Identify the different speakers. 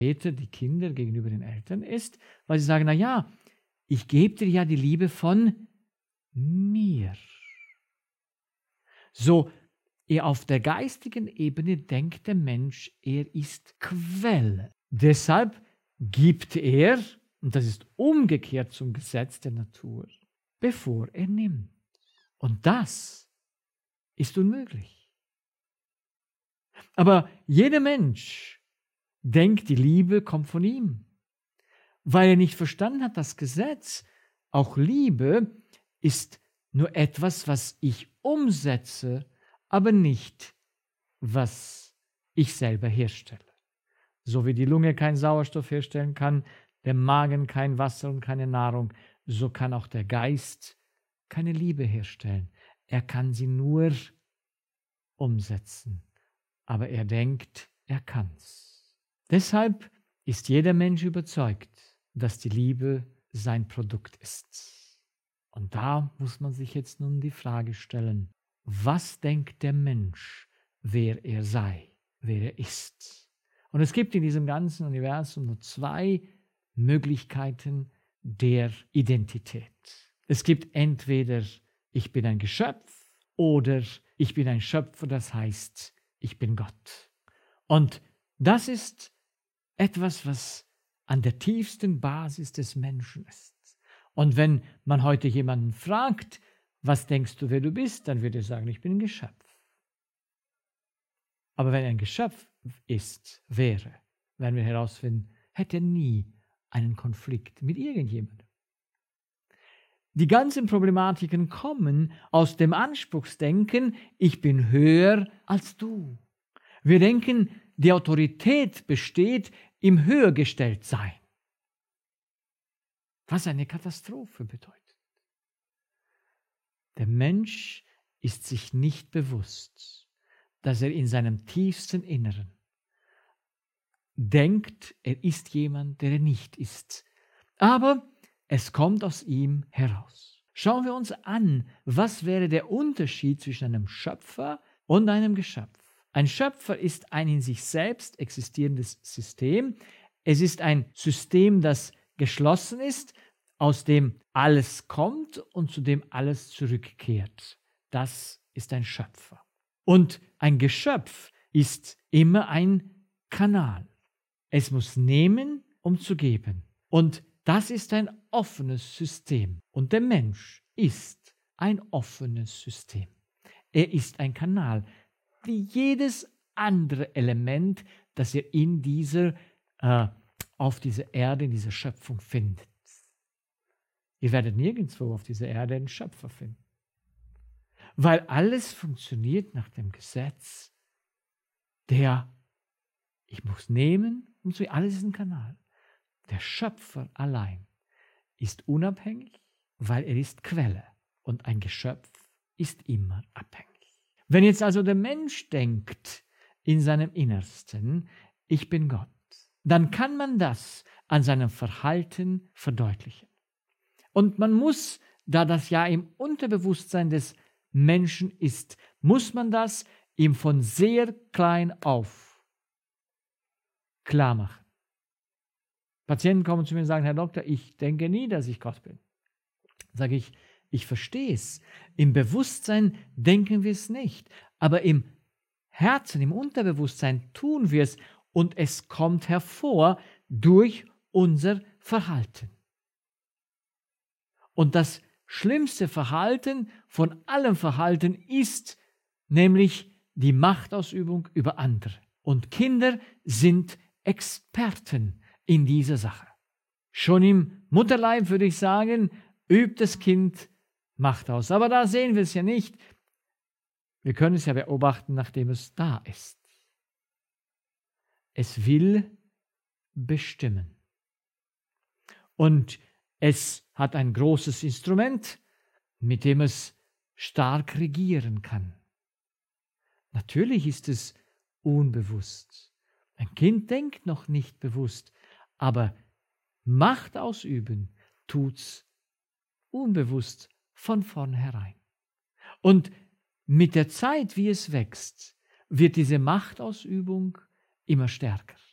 Speaker 1: Väter, die Kinder gegenüber den Eltern ist, weil sie sagen, na ja, ich gebe dir ja die Liebe von mir. So, auf der geistigen Ebene denkt der Mensch, er ist Quelle. Deshalb gibt er, und das ist umgekehrt zum Gesetz der Natur, bevor er nimmt. Und das ist unmöglich. Aber jeder Mensch denkt, die Liebe kommt von ihm, weil er nicht verstanden hat, das Gesetz, auch Liebe, ist nur etwas, was ich umsetze, aber nicht, was ich selber herstelle. So wie die Lunge keinen Sauerstoff herstellen kann, der Magen kein Wasser und keine Nahrung, so kann auch der Geist keine Liebe herstellen. Er kann sie nur umsetzen, aber er denkt, er kann's. Deshalb ist jeder Mensch überzeugt, dass die Liebe sein Produkt ist. Und da muss man sich jetzt nun die Frage stellen, was denkt der Mensch, wer er sei, wer er ist? Und es gibt in diesem ganzen Universum nur zwei Möglichkeiten der Identität. Es gibt entweder, ich bin ein Geschöpf, oder ich bin ein Schöpfer, das heißt, ich bin Gott. Und das ist etwas, was an der tiefsten Basis des Menschen ist. Und wenn man heute jemanden fragt, was denkst du, wer du bist, dann würde er sagen, ich bin ein Geschöpf. Aber wenn er ein Geschöpf wäre, werden wir herausfinden, hätte er nie einen Konflikt mit irgendjemandem. Die ganzen Problematiken kommen aus dem Anspruchsdenken, ich bin höher als du. Wir denken, die Autorität besteht im Höhergestelltsein. Was eine Katastrophe bedeutet. Der Mensch ist sich nicht bewusst, dass er in seinem tiefsten Inneren denkt, er ist jemand, der er nicht ist. Aber es kommt aus ihm heraus. Schauen wir uns an, was wäre der Unterschied zwischen einem Schöpfer und einem Geschöpf. Ein Schöpfer ist ein in sich selbst existierendes System. Es ist ein System, das geschlossen ist, aus dem alles kommt und zu dem alles zurückkehrt. Das ist ein Schöpfer. Und ein Geschöpf ist immer ein Kanal. Es muss nehmen, um zu geben. Und das ist ein offenes System. Und der Mensch ist ein offenes System. Er ist ein Kanal, wie jedes andere Element, das ihr auf dieser Erde, in dieser Schöpfung findet. Ihr werdet nirgendwo auf dieser Erde einen Schöpfer finden. Weil alles funktioniert nach dem Gesetz, ich muss nehmen und so, alles ist ein Kanal. Der Schöpfer allein ist unabhängig, weil er ist Quelle. Und ein Geschöpf ist immer abhängig. Wenn jetzt also der Mensch denkt in seinem Innersten, ich bin Gott, dann kann man das an seinem Verhalten verdeutlichen. Und man muss, da das ja im Unterbewusstsein des Menschen ist, muss man das ihm von sehr klein auf klar machen. Patienten kommen zu mir und sagen, Herr Doktor, ich denke nie, dass ich Gott bin. Sage ich, ich verstehe es. Im Bewusstsein denken wir es nicht, aber im Herzen, im Unterbewusstsein tun wir es und es kommt hervor durch unser Verhalten. Und das schlimmste Verhalten von allem Verhalten ist nämlich die Machtausübung über andere. Und Kinder sind Experten in dieser Sache. Schon im Mutterleib würde ich sagen, übt das Kind Macht aus. Aber da sehen wir es ja nicht. Wir können es ja beobachten, nachdem es da ist. Es will bestimmen. Und es hat ein großes Instrument, mit dem es stark regieren kann. Natürlich ist es unbewusst. Ein Kind denkt noch nicht bewusst, aber Macht ausüben tut's unbewusst von vornherein. Und mit der Zeit, wie es wächst, wird diese Machtausübung immer stärker.